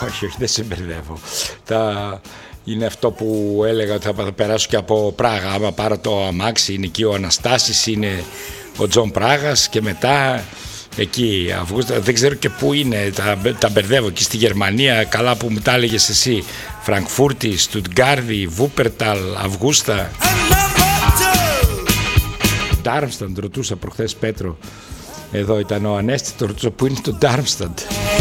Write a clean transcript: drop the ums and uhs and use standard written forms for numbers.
Όχι, δεν σε μπερδεύω. Είναι αυτό που έλεγα ότι θα περάσω και από Πράγα. Άμα πάρω το αμάξι, είναι εκεί ο Αναστάσης, είναι ο Τζον Πράγας και μετά εκεί Αυγούστα, δεν ξέρω και πού είναι, τα μπερδεύω. Εκεί στη Γερμανία, καλά που μου τα έλεγες εσύ. Φραγκφούρτη, Στουτγκάρδη, Βούπερταλ, Αυγούστα. Ντάρμσταντ ρωτούσα προχθές Πέτρο. Εδώ ήταν ο Ανέστη, το ρωτούσα πού είναι το Ντάρμσταντ.